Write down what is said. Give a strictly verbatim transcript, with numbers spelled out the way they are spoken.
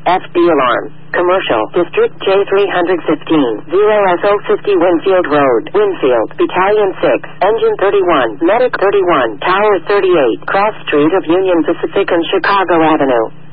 F D alarm. Commercial District J three fifteen, zero S O fifty Winfield Road, Winfield, Battalion six, Engine thirty-one, Medic thirty-one, Tower thirty-eight, Cross Street of Union Pacific and Chicago Avenue.